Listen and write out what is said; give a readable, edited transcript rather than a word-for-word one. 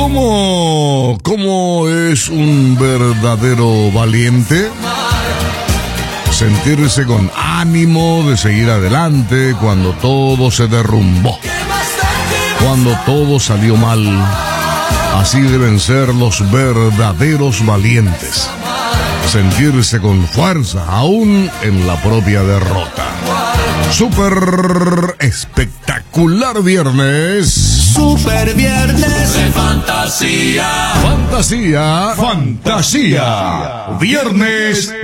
¿Cómo es un verdadero valiente? Sentirse con ánimo de seguir adelante cuando todo se derrumbó, cuando todo salió mal. Así deben ser los verdaderos valientes. Sentirse con fuerza aún en la propia derrota. Súper espectacular viernes. Super viernes de fantasía. Fantasía. Viernes